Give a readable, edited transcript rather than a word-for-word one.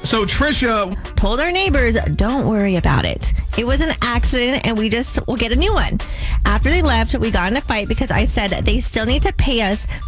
So Trisha told our neighbors, don't worry about it. It was an accident and we just will get a new one. After they left, we got in a fight because I said they still need to pay us